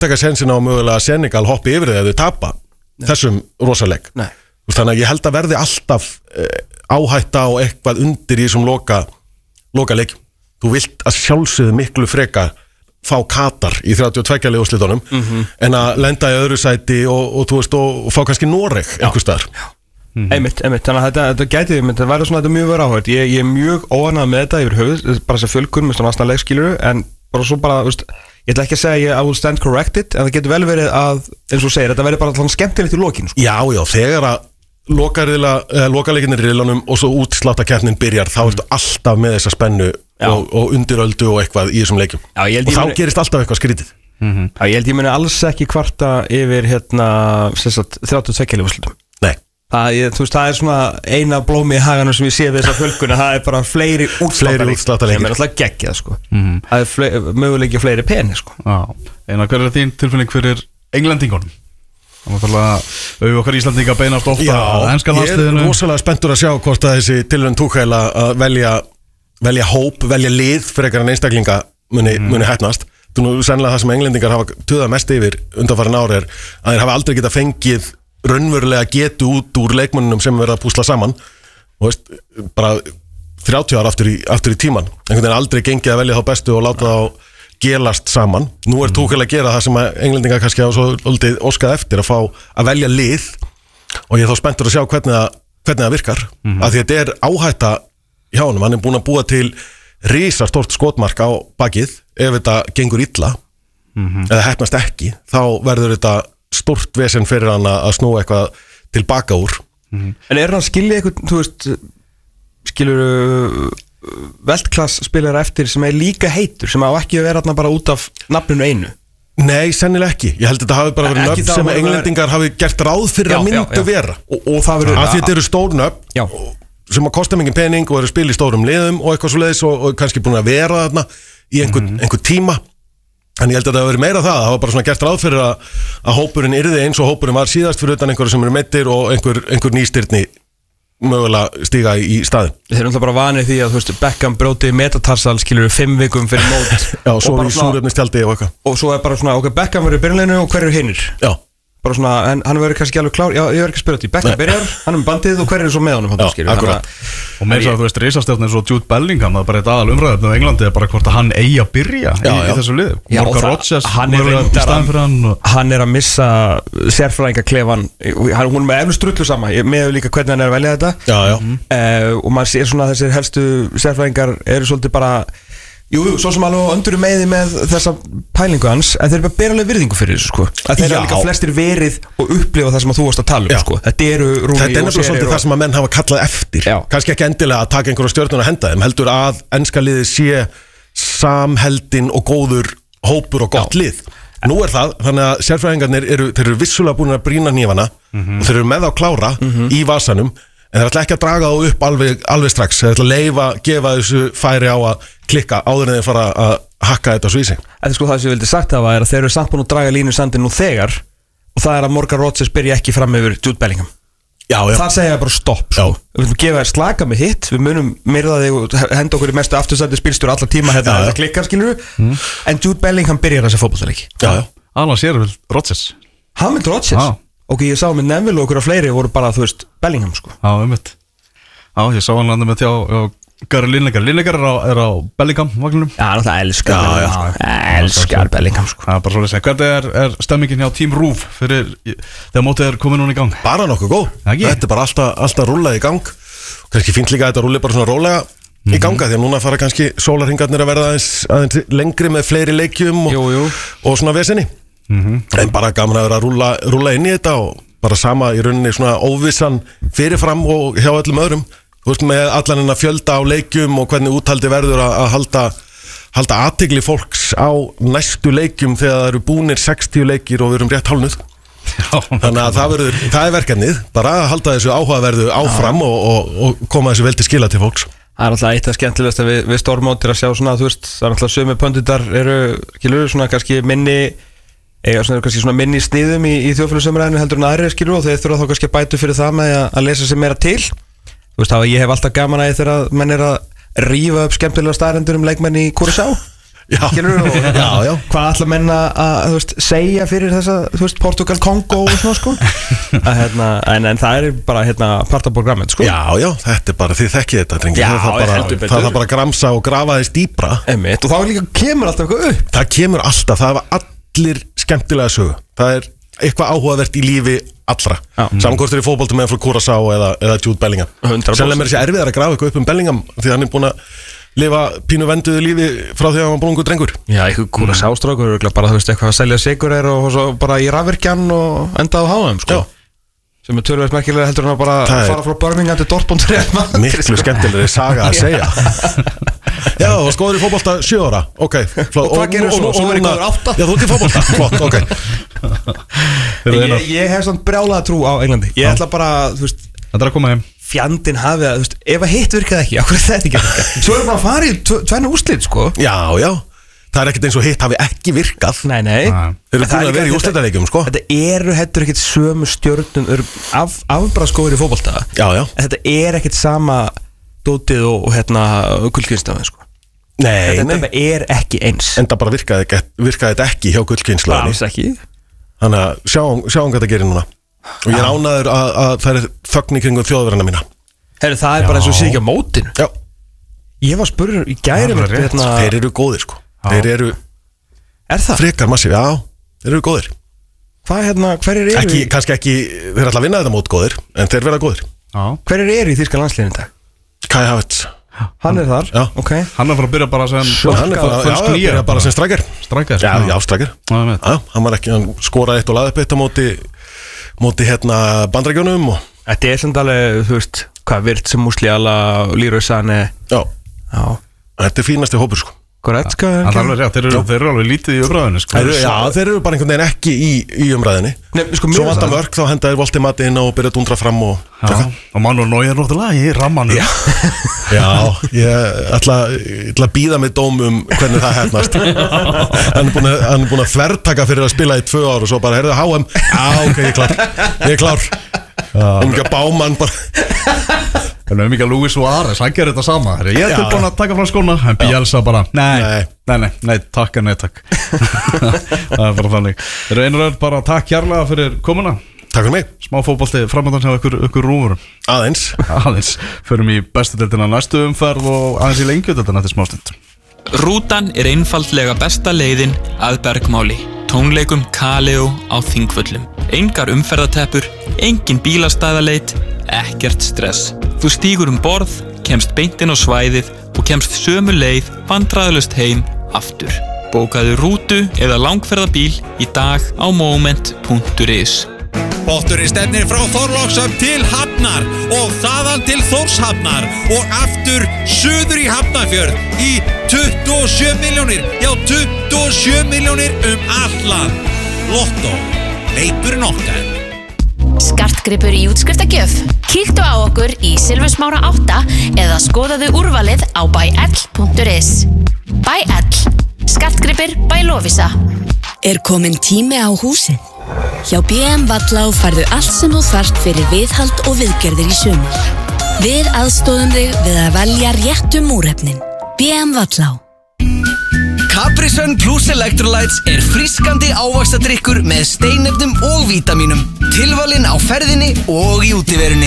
taka sensin á mögulega að Senegal hoppi yfir þegar þau tapa þessum rosaleg þannig að ég held að verði alltaf áhætta og eitthvað undir í þessum loka leik þú vilt að sjálfsögðu miklu frekar fá Katar í 32 úrslitunum en að lenda í öðru sæti og þú veist og fá kannski Noreg einhvers staðar einmitt, þannig að þetta gæti þetta væri svona þetta mjög verið áhört ég er mjög óanað með þetta yfir höfuð bara þess að fjölgun með svona aðstæðan leikskiluru en bara svo bara, veist, ég ætla ekki að segja I will stand corrected en það getur vel verið að eins og segir, þetta verið bara alltaf skemmtilegt í lokin sko. Já, þegar að lokaleikinn í riðlunum og svo útsláttakeppnin byrjar þá ertu alltaf með þessa spennu og undiröldu og eitthvað í þessum leikjum og þá gerist alltaf eitthvað skrítið ég held ég muni alls ekki kvarta yfir 32 úrslitum Nei það er svona eina blómi í haganum sem ég sé við þessa fjölgun það er bara fleiri útsláttaleikir sem er alltaf geggjað sko. Það er möguleiki fleiri peni sko. Einar, hver er þín tilfinning fyrir englendingunum? Það er okkar Íslandinga beinast ofta á enska landsliðinu. Ég er rosalega spenntur að sjá hvort að þessi tilraun Tuchel að velja hóp, velja lið frekar en einstaklinga muni heppnast. Þú nú sennilega það sem englendingar hafa tuðað mest yfir undanfarin ár er að þeir hafa aldrei getað fengið raunverulega getu út úr leikmönnunum sem verða að púsla saman og veist, bara 30 ára aftur í tíman. Einhvern veginn aldrei gengið að velja þá bestu og láta þá gelast saman. Nú er Tuchel að gera það sem að englendingar kannski hafa svo óskað eftir að fá að velja lið og ég er þá spenntur að sjá hvernig það virkar af því þetta er áhætta hjá honum, hann er búin að búa til risastórt skotmark á bakið ef þetta gengur illa eða heppnast ekki, þá verður þetta stórt vesen fyrir hann að snúa eitthvað tilbaka úr En er hann skilja eitthvað, þú veist skilur veltklass spilar eftir sem er líka heitur sem á ekki að vera bara út af nafninu einu Nei, sennilega ekki. Ég held að þetta hafi bara verið nöfn sem englendingar hafi gert ráð fyrir að myndu vera og það verður að þetta eru stór nöfn sem að kosta mikið pening og eru spil í stórum liðum og eitthvað svo leiðis og kannski búin að vera þarna í einhver tíma en ég held að það hafi verið meira það var bara svona gert ráð fyrir að hópurinn yrði eins og hópurinn var síðast fyrir utan einhverju sem eru meiddir og einhver nýstyrni mögulega stíga í staðin. Þeir eru alltaf bara vanið því að þú veist Beckham bróti metatarsal skilur 5 vikum fyrir mót Já, svo í súrefnistjaldi og eitthvað og svo er bara svona, ok, Beckham verður í byrjunleginu og hver eru hinnir? Já bara svona, en hann verður kannski alveg klár. Já, ég verður ekki að spyrja því. Beckham byrjar, hann er með bandið og hver er svo með honum? Já, akkurat. Og með þess að þú veist, risastjórn eins og Jude Bellingham, það er bara eitt aðal umræðum á Englandi er bara hvort að hann eigi að byrja í þessu liði. Morgan Rodgers, hann er að missa sérfræðingaklefan, hún er með eflu strullu sama, með líka hvernig hann er að velja þetta. Og maður sér svona þessir helstu sérfræðingar eru svolítið bara Jú, svo sem alveg öndur meði með þessa pælingu hans en þeir eru bara beralegu virðingu fyrir þessu sko að þeir eru líka flestir verið og upplifa það sem að þú varst að tala sko Þetta eru Rúni og Þetta er nefnilega svolítið það sem að menn hafa kallað eftir kannski ekki endilega að taka einhverja stjörnuna að henda þeim heldur að enska liðið sé samheldinn og góður hópur og gott lið Nú er það, þannig að sérfræðingarnir eru vissulega búin að brýna hnífana og þeir eru með á klára í vasanum en þeir ætla ekki að draga þá upp alveg strax þeir ætla að gefa þessu færi á að klikka áður en þeir fara að hakka þetta svo í sig Þetta sko það sem ég vildi sagt það er að þeir eru samt búin að draga línu sandin nú þegar og það er að Morgan Rodgers byrja ekki fram yfir Jude Bellingham Það segja bara stopp sko. Við viljum gefa þér slaka með hitt við munum myrða þig og henda okkur í mestu aftursæti spilstjóru allar tíma þetta klikkar skilur en Jude Bellingham byrjar þessi fótboltaleiki Annars sér vel Rodgers Hann með Rodgers Ok, ég sá með Neville og okkur af fleiri voru bara, þú veist, Bellingham, sko. Já, ég sá hann landa með Gary Lineker er á Bellingham-vagninum. Já, hann alltaf elskar Bellingham, sko. Það er bara svolítið. Hvernig er stemmingin hjá Team RÚV þegar mótið er komið núna í gang? Bara nokkuð góð. Þetta er bara alltaf rúllað í gang. Kannski fínt líka að þetta rúlli bara svona rólega í ganga því að núna fara kannski sólarhingarnir að verða aðeins lengri með fleiri leikjum og svona vesenni. En bara gaman að vera að rúlla inn í þetta og bara sama í rauninni svona óvissan fyrirfram og hjá öllum öðrum þú veist með allan hennar fjölda á leikjum og hvernig úthaldi verður að halda athygli fólks á næstu leikjum þegar það eru búnir 60 leikir og við erum rétt hálfnuð þannig að það er verkefnið bara að halda þessu áhugaverðu áfram og koma þessu vel til skila til fólks Það er alltaf eitt af skemmtilegast við stórmótir að sjá svona þú veist það er alltaf sömu pöndutar eru svona kannski kannski svona minni sniðum í þjóðfélagsumræðinu heldur en aðrir skilur og þeir þurfa þá kannski bætu fyrir það með að lesa sér meira til þú veist þá ég hef alltaf gaman að þegar menn er að rífa upp skemmtilega staðrendur leikmenn í Curaçao Já. Hvað ætla menn að segja fyrir þessa Portugal, Kongo og svona sko en það bara part af programmet sko. Já, þetta bara, þið þekkið þetta drengi. Það er bara að gramsa og grafa þess dýpra og þá líka kemur alltaf eitthvað upp. Það kemur alltaf, það var allir skemmtilega sögu. Það er eitthvað áhugavert í lífi allra. Samkostur í fótbolta með frá Curaçao eða Jude Bellingham. Sennilega mér sé erfiðar að grafa eitthvað upp Bellingham því hann búin að lifa pínu venduðu lífi frá því að hann var brungur drengur. Já, eitthvað Curaçao-strákur bara eitthvað að selja sigur og svo bara í rafvirkjan og enda á HM sko. Sem töluvert merkilega heldur hann að bara fara frá Birmingham til Dortmund. Miklu skemmtilegri saga að segja. Já, og skoður í fótbolta 7 ára. Ok, flott. Og hvað gerir svo? Svo er ég góður 8. Já, þú ert í fótbolta. Flott, ok. Ég hef svona brjálaða trú á Englandi. Ég ætla bara, þetta að koma heim. Fjandinn hafi að, ef að hitt virkaði ekki, okkur þetta ekki virka. Svo bara að fara í tvenna úrslit, sko. Já. Það ekkert eins og hitt hafi ekki virkað. Nei. Þeir eru búin að vera í úrslitaleikjum, sko. Þetta heldur ekkert sömu stjörnum afbragðsgóðir í fótbolta. Já. Þetta ekkert sama dótið og gullkynslóðin, sko. Nei. Þetta ekki eins. En það bara virkaði þetta ekki hjá gullkynslóðinni. Alls ekki. Þannig að sjáum hvað það gerir núna. Og ég er ánægður að það er þögn í kringum þjóðverðina mína. Herru, það er bara eins og sé ekki á mótinu. Já. Ég var spurður í gæri Þeir eru góðir, sko. Þeir eru frekar massíf, já, þeir eru góðir. Hverjir eru ekki, kannski ekki, þeir ætla að vinna þetta mót góðir, en þeir verða góðir. Hverjir eru í þýska landsliðinu í dag? Kai Havertz. Hann er þar, ok. Hann er að byrja bara sem byrja bara sem strækir. Já, strækir. Hann skoraði eitt og laði upp eitt á móti Bandaríkjunum. Þetta er samt alveg, hvað virt sem Musiala, Leroy Sané. Já, þetta er fínasti hópur, sko. Goretzka. Þeir eru alveg lítið í umræðinu, sko. Já, þeir eru bara einhvern veginn ekki í umræðinu. Svo vant að mörg, þá hendaði Volti Matti inn og byrjaði að dundra fram og Manuel Neuer náttúrulega í rammanum. Já, ég ætla að bíða með dóm hvernig það hefnast. Hann er búin að þvertaka fyrir að spila í 2 ár og svo bara, heyrðu, HM. Já, ok, ég er klár. Ekki að Bámann bara. Það er mikið að Luis Suárez, hann gerir þetta sama. Ég er tilbúin að taka frá skóna, en Bielsa bara Nei, takk en nei takk. Það er bara þannig. Þeir eru einröð bara takk hjarlega fyrir komuna. Takk fyrir mig. Smá fótbolti framöndan hjá ykkur rúmurum. Aðeins. Förum í bestu deildina næstu umferð og aðeins í lengjudeildina eftir smástund. Rútan er einfaldlega besta leiðin að bergmáli. Tónleikum Kaleo á Þingvöllum. Engar umferðateppur, engin bílastæðaleit, ekkert stress. Þú stígur borð, kemst beint inn á svæðið og kemst sömu leið vandræðalaust heim aftur. Bókaðu rútu eða langferðabíl í dag á moment.is. Potturinn stefnir frá Þorlákshöfn til Hafnar og þaðan til Þórshafnar og aftur suður í Hafnarfjörð í 27 milljónir, já 27 milljónir allt land. Lotto, leikurinn okkar. Skartgripur í útskriftargjöf. Kíktu á okkur í Silfursmára 8 eða skoðaðu úrvalið á byl.is. Byl. Skartgripir by Lovisa. Er komin tími á húsið? Hjá BM Vallá færðu allt sem þú þarft fyrir viðhald og viðgerðir í sumar. Við aðstoðum þig við að velja réttu múrefnin. BM Vallá. Capri Sun Plus Electrolytes er frískandi ávaxtadrykkur með steinefnum og vítamínum. Tilvalinn á ferðinni og í útiverunni.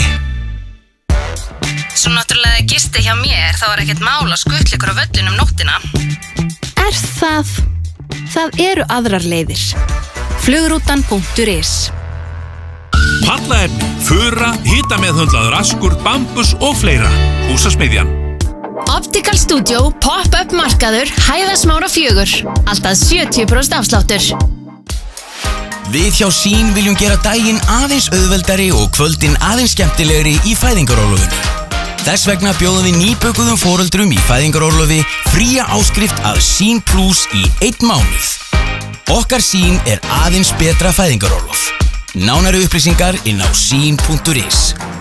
Svo náttúrulega gisti hjá mér, þá ekkert mál að skutla ykkur á völlunum nóttina. Er það? Það eru aðrar leiðir. Flugrútan.is. Pallaefni, fura, hitameðhöndlaður askur, bambus og fleira. Húsasmiðjan. Optical Studio, pop-up markaður, Hæðasmára 4. Alltaf 70% afsláttur. Við hjá Sín viljum gera daginn aðeins auðveldari og kvöldin aðeins skemmtilegri í fæðingarorlofinu. Þess vegna bjóðum við nýbökuðum foreldrum í fæðingarorlofi fría áskrift af Sín Plus í 1 mánuð. Okkar Sín er aðeins betra fæðingarorlof. Nánari upplýsingar inn á sín.is.